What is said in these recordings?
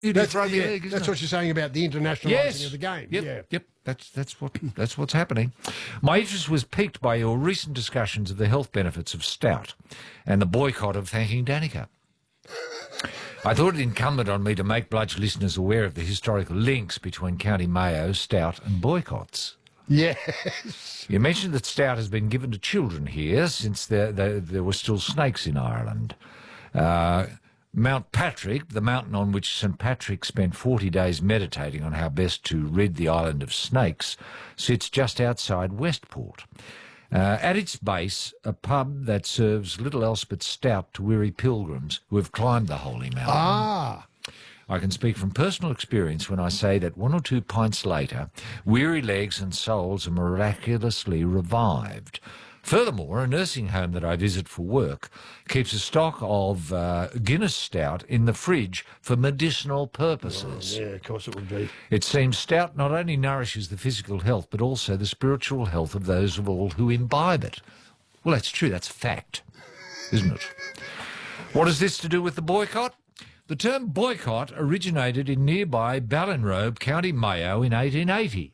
That's what you're saying about the internationalising of the game. Yep. That's what's happening. My interest was piqued by your recent discussions of the health benefits of stout and the boycott of thanking Danica. I thought it incumbent on me to make Bludge listeners aware of the historical links between County Mayo, stout and boycotts. Yes. You mentioned that stout has been given to children here since there were still snakes in Ireland. Mount Patrick, the mountain on which St Patrick spent 40 days meditating on how best to rid the island of snakes, sits just outside Westport. At its base, a pub that serves little else but stout to weary pilgrims who have climbed the holy mountain. Ah. I can speak from personal experience when I say that 1 or 2 pints later, weary legs and souls are miraculously revived. Furthermore, a nursing home that I visit for work keeps a stock of Guinness stout in the fridge for medicinal purposes. Oh, yeah, of course it would be. It seems stout not only nourishes the physical health, but also the spiritual health of those of all who imbibe it. Well, that's true. That's fact, isn't it? What has this to do with the boycott? The term boycott originated in nearby Ballinrobe, County Mayo, in 1880.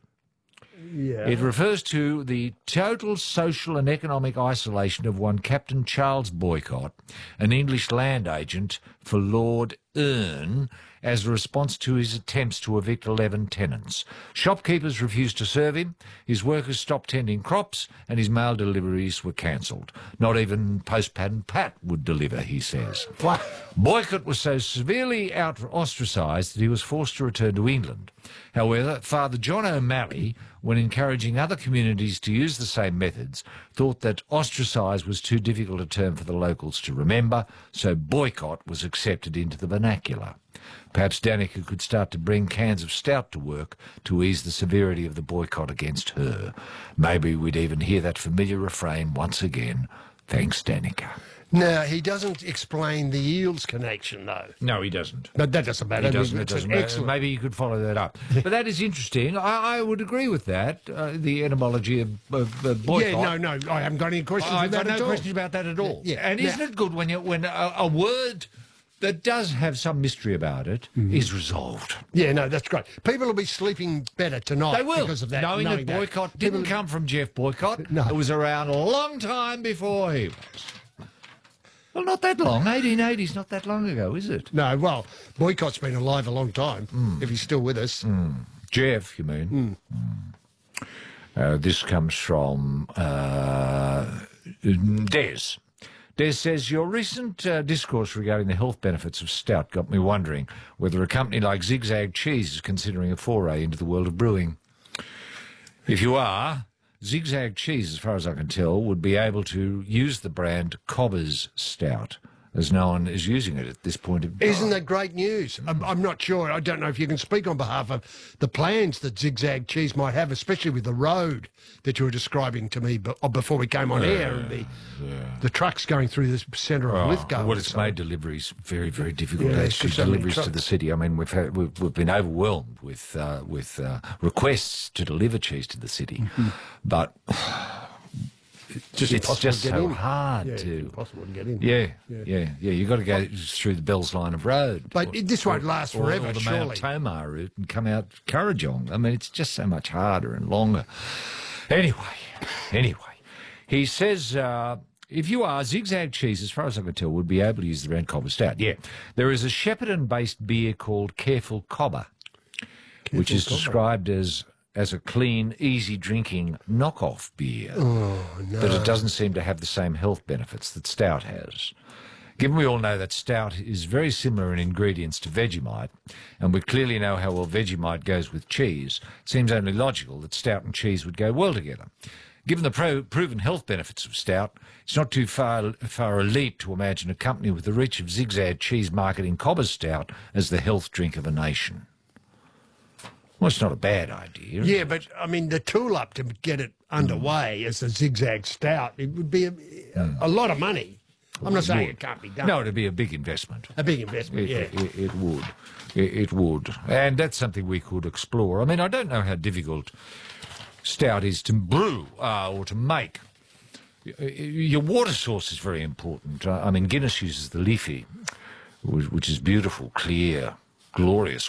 Yeah. It refers to the total social and economic isolation of one Captain Charles Boycott, an English land agent for Lord Erne, as a response to his attempts to evict 11 tenants. Shopkeepers refused to serve him, his workers stopped tending crops, and his mail deliveries were cancelled. Not even Postman Pat would deliver, he says. What? Boycott was so severely ostracised that he was forced to return to England. However, Father John O'Malley, when encouraging other communities to use the same methods, thought that ostracise was too difficult a term for the locals to remember, so boycott was accepted into the vernacular. Perhaps Danica could start to bring cans of stout to work to ease the severity of the boycott against her. Maybe we'd even hear that familiar refrain once again. Thanks, Danica. No, he doesn't explain the Eels connection, though. No, he doesn't. But that doesn't matter. It doesn't matter. Excellent. Maybe you could follow that up. But that is interesting. I would agree with that, the etymology of boycott. Yeah, no, I haven't got any questions I've about got that no at all. questions about that at all. Yeah. And isn't it good when a word that does have some mystery about it is resolved? Yeah, no, that's great. People will be sleeping better tonight They will, because of that. knowing that boycott didn't come from Jeff Boycott. No. It was around a long time before he was. Well, not that long. 1880's not that long ago, is it? No, well, Boycott's been alive a long time, if he's still with us. Jeff, you mean? This comes from Des. Des says, your recent discourse regarding the health benefits of stout got me wondering whether a company like Zigzag Cheese is considering a foray into the world of brewing. If you are, Zigzag Cheese, as far as I can tell, would be able to use the brand Cobber's Stout, as no one is using it at this point in time. Isn't that great news? I'm not sure. I don't know if you can speak on behalf of the plans that Zigzag Cheese might have, especially with the road that you were describing to me before we came on air, and the trucks going through the centre of Lithgow. Well, it's made deliveries very, very difficult. Yeah, Actually, so many deliveries to trucks. the city. I mean, we've been overwhelmed with requests to deliver cheese to the city, but it's just so hard to. Impossible to get in. Yeah. You've got to go through the Bells Line of Road. But this won't last forever, or the surely. Mount Tomar route and come out Currajong. I mean, it's just so much harder and longer. Anyway, he says, if you are, Zigzag Cheese, as far as I can tell, would be able to use the brand Cobber Stout. Yeah. There is a Shepparton-based beer called Careful Cobber, which is described as a clean, easy-drinking knockoff beer. Oh, no. But it doesn't seem to have the same health benefits that stout has. Given we all know that stout is very similar in ingredients to Vegemite, and we clearly know how well Vegemite goes with cheese, it seems only logical that stout and cheese would go well together. Given the proven health benefits of stout, it's not too far a leap to imagine a company with the reach of Zigzag Cheese marketing Cobber Stout as the health drink of a nation. Well, it's not a bad idea. Yeah, but, I mean, the tool-up to get it underway as a Zigzag Stout, it would be a lot of money. I'm not saying it can't be done. No, it'd be a big investment. A big investment, It would. It would. And that's something we could explore. I mean, I don't know how difficult stout is to brew or to make. Your water source is very important. I mean, Guinness uses the Leafy, which is beautiful, clear, glorious